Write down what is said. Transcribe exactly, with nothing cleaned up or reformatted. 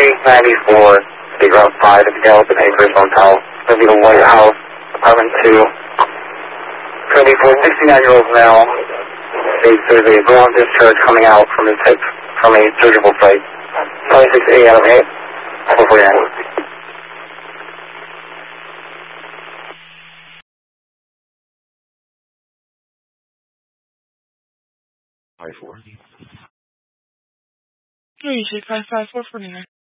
three ninety-four, State Route five at Gallatin Acres Motel, going to be the White House, apartment two. Going to be for a sixty-nine-year-old male, states there's a ground discharge coming out from his hip from a surgical site. twenty-six A out of eight, four forty-nine. Five four. Oh, you say five five four forty nine.